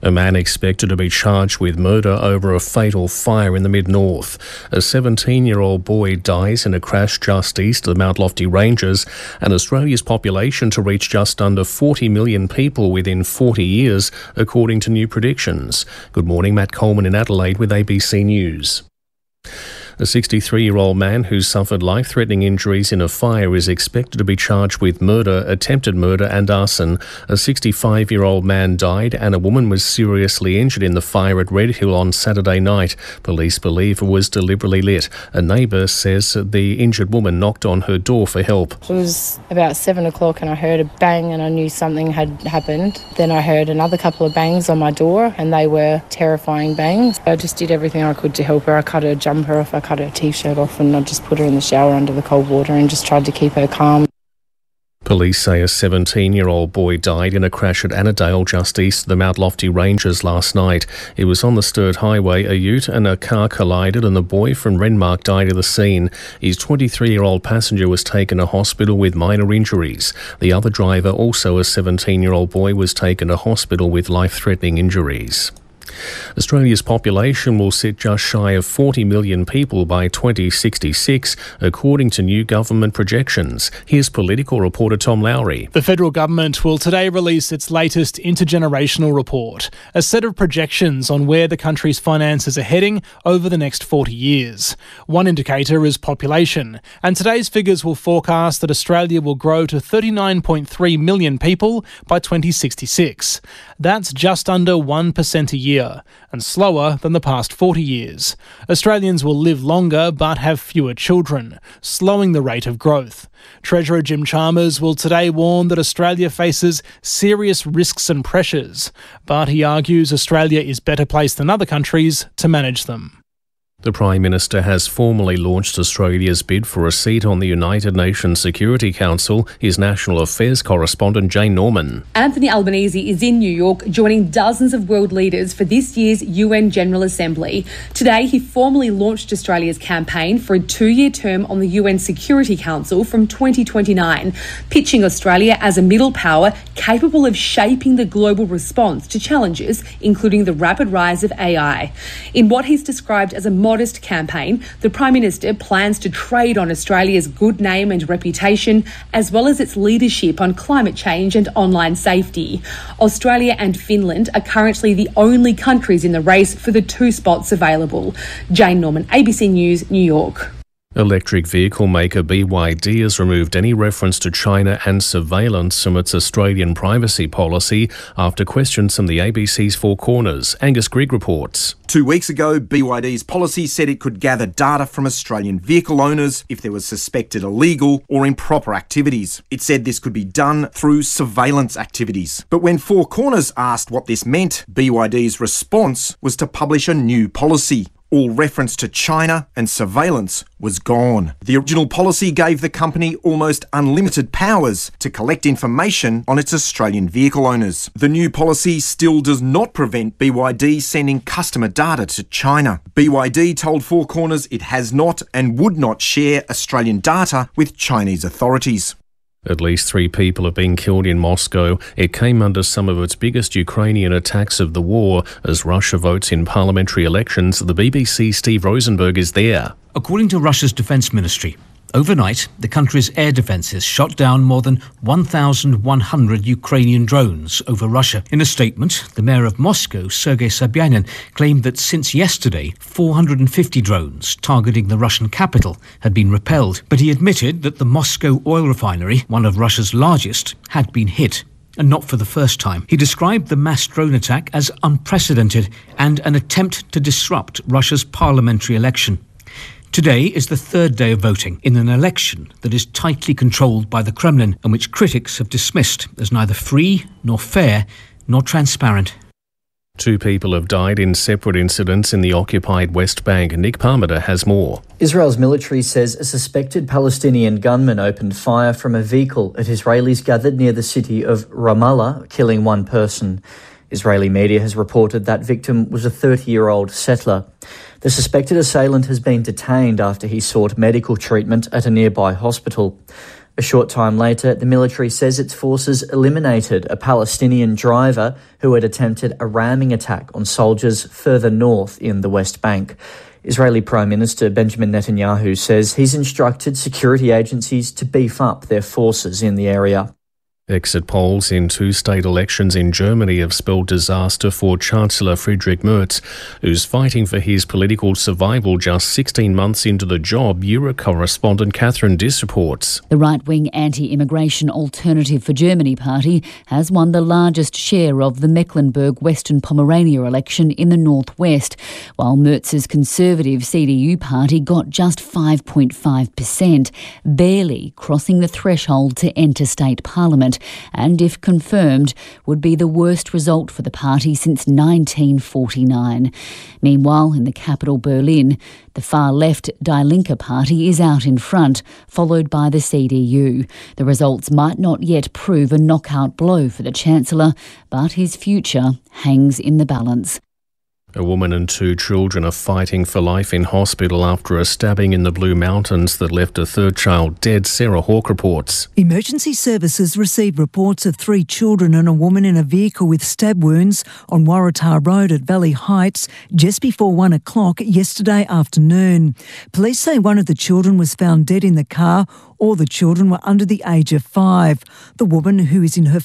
A man expected to be charged with murder over a fatal fire in the mid-north. A 17-year-old boy dies in a crash just east of the Mount Lofty Ranges, and Australia's population to reach just under 40 million people within 40 years, according to new predictions. Good morning, Matt Coleman in Adelaide with ABC News. A 63-year-old man who suffered life-threatening injuries in a fire is expected to be charged with murder, attempted murder and arson. A 65-year-old man died and a woman was seriously injured in the fire at Red Hill on Saturday night. Police believe it was deliberately lit. A neighbour says the injured woman knocked on her door for help. It was about 7 o'clock and I heard a bang and I knew something had happened. Then I heard another couple of bangs on my door and they were terrifying bangs. I just did everything I could to help her. I cut her jumper off, I cut her t-shirt off and I just put her in the shower under the cold water and just tried to keep her calm. Police say a 17-year-old boy died in a crash at Annandale just east of the Mount Lofty Ranges last night. It was on the Sturt Highway. A ute and a car collided and the boy from Renmark died at the scene. His 23-year-old passenger was taken to hospital with minor injuries. The other driver, also a 17-year-old boy, was taken to hospital with life-threatening injuries. Australia's population will sit just shy of 40 million people by 2066, according to new government projections. Here's political reporter Tom Lowry. The federal government will today release its latest intergenerational report, a set of projections on where the country's finances are heading over the next 40 years. One indicator is population, and today's figures will forecast that Australia will grow to 39.3 million people by 2066. That's just under 1% a year, and slower than the past 40 years. Australians will live longer but have fewer children, slowing the rate of growth. Treasurer Jim Chalmers will today warn that Australia faces serious risks and pressures, but he argues Australia is better placed than other countries to manage them. The Prime Minister has formally launched Australia's bid for a seat on the United Nations Security Council. His National Affairs correspondent Jane Norman. Anthony Albanese is in New York joining dozens of world leaders for this year's UN General Assembly. Today he formally launched Australia's campaign for a 2-year term on the UN Security Council from 2029, pitching Australia as a middle power capable of shaping the global response to challenges, including the rapid rise of AI. In what he's described as a modest campaign, the Prime Minister plans to trade on Australia's good name and reputation, as well as its leadership on climate change and online safety. Australia and Finland are currently the only countries in the race for the 2 spots available. Jane Norman, ABC News, New York. Electric vehicle maker BYD has removed any reference to China and surveillance from its Australian privacy policy after questions from the ABC's Four Corners. Angus Grigg reports. 2 weeks ago, BYD's policy said it could gather data from Australian vehicle owners if there was suspected illegal or improper activities. It said this could be done through surveillance activities. But when Four Corners asked what this meant, BYD's response was to publish a new policy. All reference to China and surveillance was gone. The original policy gave the company almost unlimited powers to collect information on its Australian vehicle owners. The new policy still does not prevent BYD sending customer data to China. BYD told Four Corners it has not and would not share Australian data with Chinese authorities. At least 3 people have been killed in Moscow. It came under some of its biggest Ukrainian attacks of the war as Russia votes in parliamentary elections. The BBC's Steve Rosenberg is there. According to Russia's defence ministry, overnight, the country's air defences shot down more than 1,100 Ukrainian drones over Russia. In a statement, the mayor of Moscow, Sergei Sobyanin, claimed that since yesterday, 450 drones targeting the Russian capital had been repelled. But he admitted that the Moscow oil refinery, one of Russia's largest, had been hit. And not for the first time. He described the mass drone attack as unprecedented and an attempt to disrupt Russia's parliamentary election. Today is the 3rd day of voting in an election that is tightly controlled by the Kremlin and which critics have dismissed as neither free, nor fair, nor transparent. 2 people have died in separate incidents in the occupied West Bank. Nick Parmenter has more. Israel's military says a suspected Palestinian gunman opened fire from a vehicle at Israelis gathered near the city of Ramallah, killing 1 person. Israeli media has reported that victim was a 30-year-old settler. The suspected assailant has been detained after he sought medical treatment at a nearby hospital. A short time later, the military says its forces eliminated a Palestinian driver who had attempted a ramming attack on soldiers further north in the West Bank. Israeli Prime Minister Benjamin Netanyahu says he's instructed security agencies to beef up their forces in the area. Exit polls in two state elections in Germany have spelled disaster for Chancellor Friedrich Merz, who's fighting for his political survival just 16 months into the job, Euro correspondent Catherine Diss reports. The right-wing anti-immigration Alternative for Germany party has won the largest share of the Mecklenburg-Western Pomerania election in the northwest, while Merz's conservative CDU party got just 5.5%, barely crossing the threshold to enter state parliament, and if confirmed, would be the worst result for the party since 1949. Meanwhile, in the capital Berlin, the far-left Die Linke party is out in front, followed by the CDU. The results might not yet prove a knockout blow for the Chancellor, but his future hangs in the balance. A woman and two children are fighting for life in hospital after a stabbing in the Blue Mountains that left a third child dead, Sarah Hawke reports. Emergency services received reports of 3 children and a woman in a vehicle with stab wounds on Waratah Road at Valley Heights just before 1 o'clock yesterday afternoon. Police say one of the children was found dead in the car. All the children were under the age of 5. The woman, who is in her